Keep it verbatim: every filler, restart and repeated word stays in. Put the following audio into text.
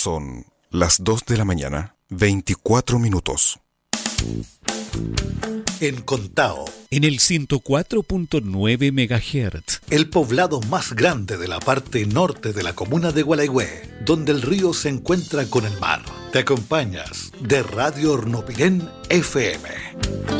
Son las dos de la mañana, veinticuatro minutos. En Contao, en el ciento cuatro punto nueve megahertz, el poblado más grande de la parte norte de la comuna de Gualeguay, donde el río se encuentra con el mar. Te acompañas de Radio Hornopirén F M.